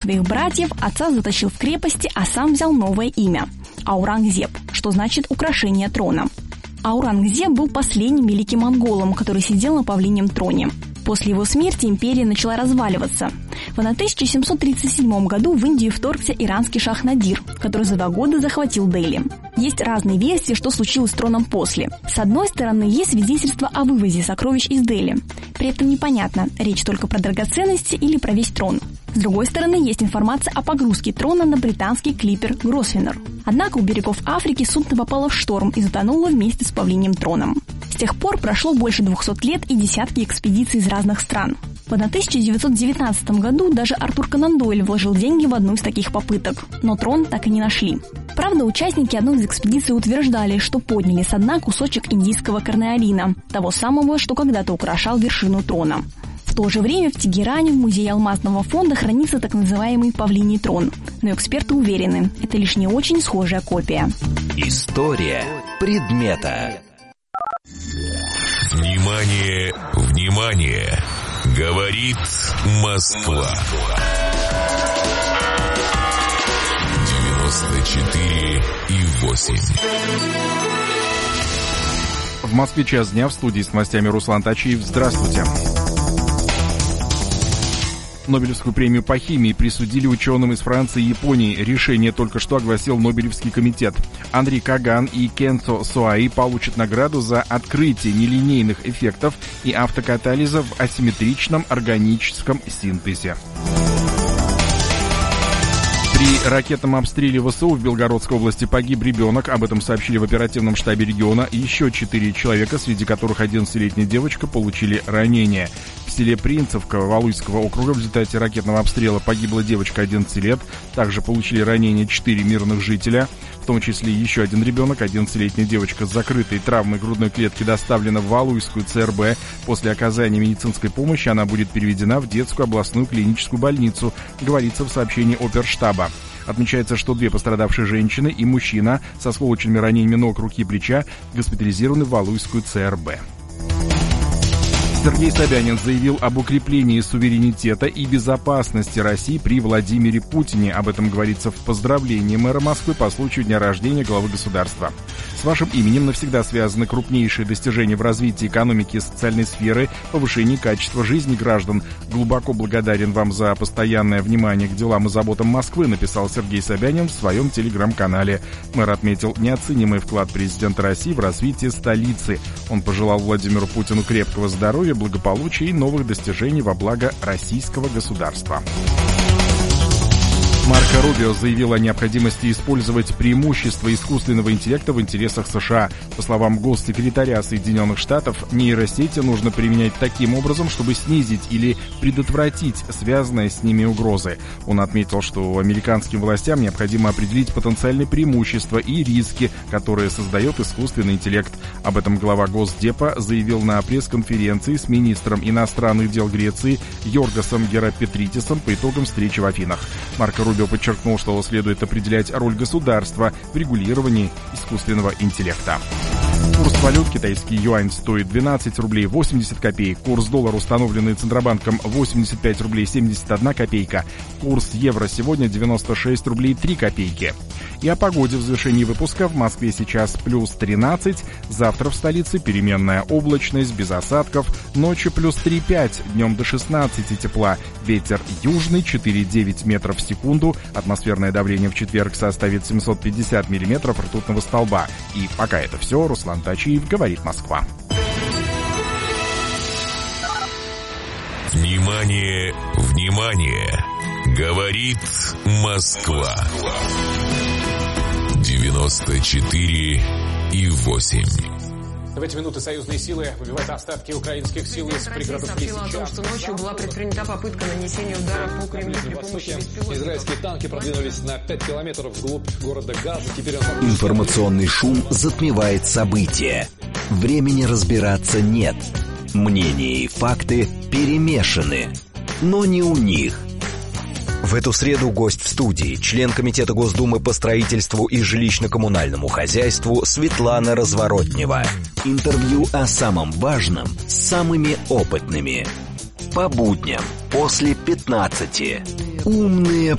своих братьев отца затащил в крепости, а сам взял новое имя – Аурангзеб, что значит «украшение трона». Аурангзеб был последним великим монголом, который сидел на павлиньем троне. После его смерти империя начала разваливаться. В 1737 году в Индию вторгся иранский шах Надир, который за 2 года захватил Дели. Есть разные версии, что случилось с троном после. С одной стороны, есть свидетельство о вывозе сокровищ из Дели. При этом непонятно, речь только про драгоценности или про весь трон. С другой стороны, есть информация о погрузке трона на британский клипер «Гросвеннер». Однако у берегов Африки судно попало в шторм и затонуло вместе с павлиньим троном. С тех пор прошло больше 200 лет и десятки экспедиций из разных стран. В 1919 году даже Артур Конан Дойль вложил деньги в одну из таких попыток, но трон так и не нашли. Правда, участники одной из экспедиций утверждали, что подняли со дна кусочек индийского корнеолина, того самого, что когда-то украшал вершину трона. В то же время в Тегеране в музее алмазного фонда хранится так называемый павлиний трон. Но эксперты уверены, это лишь не очень схожая копия. История предмета. Внимание, внимание! Говорит Москва. 94,8. В Москве час дня, в студии с новостями Руслан Тачиев. Здравствуйте. Нобелевскую премию по химии присудили ученым из Франции и Японии. Решение только что огласил Нобелевский комитет. Андрей Каган и Кенцо Суаи получат награду за открытие нелинейных эффектов и автокатализа в асимметричном органическом синтезе. При ракетном обстреле ВСУ в Белгородской области погиб ребенок. Об этом сообщили в оперативном штабе региона. Еще 4 человека, среди которых 11-летняя девочка, получили ранения. В селе Принцевка Валуйского округа в результате ракетного обстрела погибла девочка 11 лет. Также получили ранения 4 мирных жителя, в том числе еще один ребенок. 11-летняя девочка с закрытой травмой грудной клетки доставлена в Валуйскую ЦРБ. После оказания медицинской помощи она будет переведена в детскую областную клиническую больницу, говорится в сообщении оперштаба. Отмечается, что 2 пострадавшие женщины и мужчина со осколочными ранениями ног, руки и плеча госпитализированы в Валуйскую ЦРБ. Сергей Собянин заявил об укреплении суверенитета и безопасности России при Владимире Путине. Об этом говорится в поздравлении мэра Москвы по случаю дня рождения главы государства. С вашим именем навсегда связаны крупнейшие достижения в развитии экономики и социальной сферы, повышении качества жизни граждан. Глубоко благодарен вам за постоянное внимание к делам и заботам Москвы, написал Сергей Собянин в своем телеграм-канале. Мэр отметил неоценимый вклад президента России в развитие столицы. Он пожелал Владимиру Путину крепкого здоровья, благополучия и новых достижений во благо российского государства. Марко Рубио заявил о необходимости использовать преимущества искусственного интеллекта в интересах США. По словам госсекретаря Соединенных Штатов, нейросети нужно применять таким образом, чтобы снизить или предотвратить связанные с ними угрозы. Он отметил, что американским властям необходимо определить потенциальные преимущества и риски, которые создает искусственный интеллект. Об этом глава Госдепа заявил на пресс-конференции с министром иностранных дел Греции Йоргосом Герапетритисом по итогам встречи в Афинах. Марко Рубио подчеркнул, что следует определять роль государства в регулировании искусственного интеллекта. Курс валют: китайский юань стоит 12 рублей 80 копеек. Курс доллара, установленный Центробанком, 85 рублей 71 копейка. Курс евро сегодня 96 рублей 3 копейки. И о погоде в завершении выпуска. В Москве сейчас плюс 13. Завтра в столице переменная облачность, без осадков. Ночью плюс 3,5. Днем до 16 тепла. Ветер южный 4,9 метров в секунду. Атмосферное давление в четверг составит 750 миллиметров ртутного столба. И пока это все. Руслан Тачиев, говорит Москва. Внимание, внимание! Говорит Москва. 94,8. В эти минуты союзные силы выбивают остатки украинских сил из пригородов Лисичанска. о том, что ночью была предпринята попытка нанесения удара по Кремлю при помощи беспилотников. Израильские танки продвинулись на 5 километров вглубь города Газа. Теперь Информационный шум затмевает события. Времени разбираться нет. Мнения и факты перемешаны. Но не у них. В эту среду гость в студии, член Комитета Госдумы по строительству и жилищно-коммунальному хозяйству Светлана Разворотнева. Интервью о самом важном с самыми опытными. По будням после 15. Умные